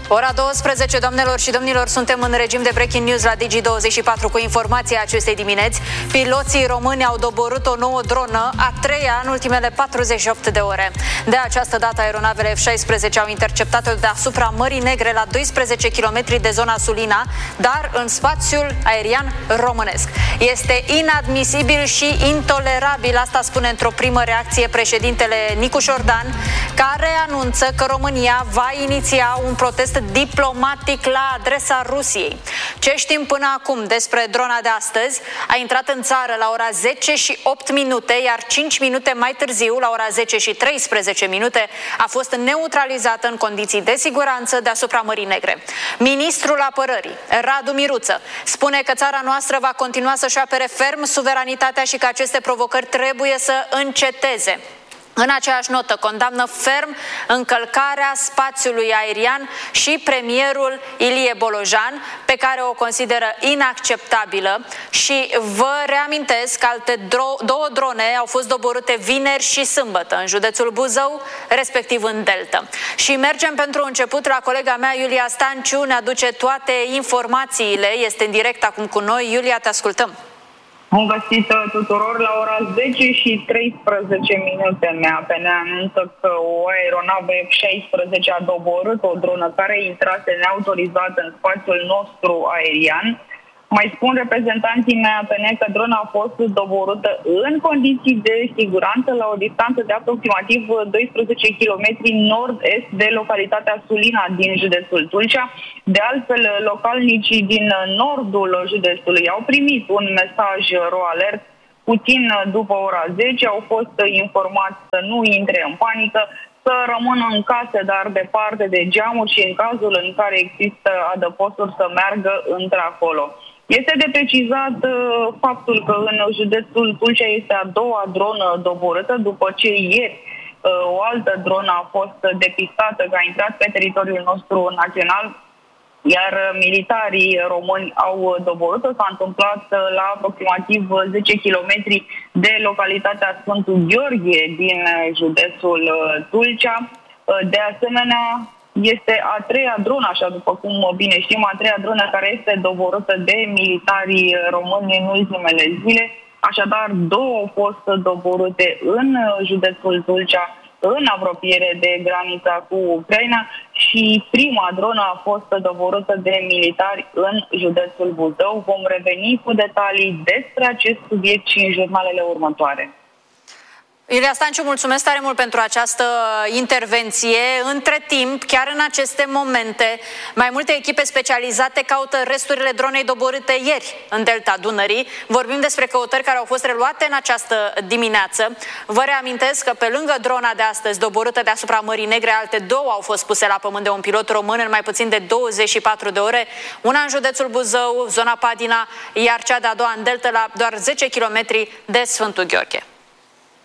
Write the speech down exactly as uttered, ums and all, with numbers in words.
Ora douăsprezece, doamnelor și domnilor, suntem în regim de breaking news la Digi douăzeci și patru cu informația acestei dimineți. Piloții români au doborât o nouă dronă, a treia în ultimele patruzeci și opt de ore. De această dată, aeronavele F șaisprezece au interceptat-o deasupra Mării Negre la doisprezece kilometri de zona Sulina, dar în spațiul aerian românesc. Este inadmisibil și intolerabil, asta spune într-o primă reacție președintele Nicu Șordan, care anunță că România va iniția un protest diplomatic la adresa Rusiei. Ce știm până acum despre drona de astăzi? A intrat în țară la ora zece și opt minute, iar cinci minute mai târziu, la ora zece și treisprezece minute, a fost neutralizată în condiții de siguranță deasupra Mării Negre. Ministrul Apărării, Radu Miruță, spune că țara noastră va continua să-și apere ferm suveranitatea și că aceste provocări trebuie să înceteze. În aceeași notă, condamnă ferm încălcarea spațiului aerian și premierul Ilie Bolojan, pe care o consideră inacceptabilă, și vă reamintesc că alte dro- două drone au fost doborâte vineri și sâmbătă în județul Buzău, respectiv în Delta. Și mergem pentru început la colega mea, Iulia Stanciu, ne aduce toate informațiile, este în direct acum cu noi. Iulia, te ascultăm. Bun găsit tuturor. La ora zece și treisprezece minute M A P ne anunță că o aeronavă F șaisprezece a doborât o dronă care intrase neautorizat în spațiul nostru aerian. Mai spun reprezentanții M A P N că drona a fost doborâtă în condiții de siguranță la o distanță de aproximativ doisprezece kilometri nord-est de localitatea Sulina din județul Tulcea. De altfel, localnicii din nordul județului au primit un mesaj ro-alert puțin după ora zece, au fost informați să nu intre în panică, să rămână în case, dar departe de geamuri, și în cazul în care există adăposturi să meargă într-acolo. Este de precizat uh, faptul că în județul Tulcea este a doua dronă doborâtă, după ce ieri uh, o altă dronă a fost depistată că a intrat pe teritoriul nostru național, iar militarii români au doborât-o. S-a întâmplat uh, la aproximativ zece kilometri de localitatea Sfântul Gheorghe din județul uh, Tulcea. Uh, de asemenea, este a treia dronă, așa după cum bine știm, a treia dronă care este doborâtă de militarii români în ultimele zile. Așadar, două au fost doborâte în județul Tulcea, în apropiere de granița cu Ucraina, și prima dronă a fost doborâtă de militari în județul Buzău. Vom reveni cu detalii despre acest subiect și în jurnalele următoare. Iulia Stanciu, mulțumesc tare mult pentru această intervenție. Între timp, chiar în aceste momente, mai multe echipe specializate caută resturile dronei doborâte ieri în Delta Dunării. Vorbim despre căutări care au fost reluate în această dimineață. Vă reamintesc că pe lângă drona de astăzi doborâtă deasupra Mării Negre, alte două au fost puse la pământ de un pilot român în mai puțin de douăzeci și patru de ore. Una în județul Buzău, zona Padina, iar cea de-a doua în Delta, la doar zece kilometri de Sfântul Gheorghe.